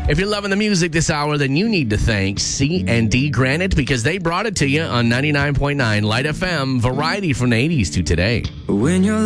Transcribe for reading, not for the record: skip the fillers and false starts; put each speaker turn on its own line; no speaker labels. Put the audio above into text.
If you're loving the music this hour, then you need to thank C&D Granite because they brought it to you on 99.9 Light FM, variety from the 80s to today.
When you're